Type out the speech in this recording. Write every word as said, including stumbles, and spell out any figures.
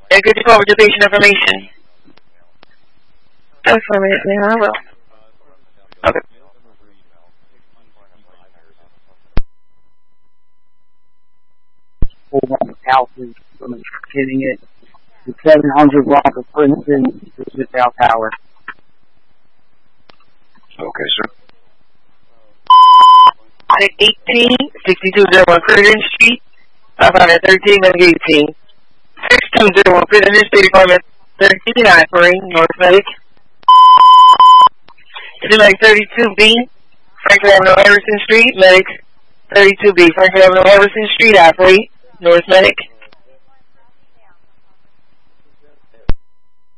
And could you forward your patient information? Just for a minute, ma'am, I will. Okay. Hold on, the houses, I'm getting it. The seven hundred block of Princeton, without power. Okay, sir. eighteen, sixty-two oh one Crittenden Street, five hundred thirteen and eighteen. sixty-two oh one Crittenden Street, Department thirteen, offering North Medic. Is it Medic thirty-two B, Franklin Avenue, Harrison Street, Medic thirty-two B, Franklin Avenue, Harrison Street, operate North Medic.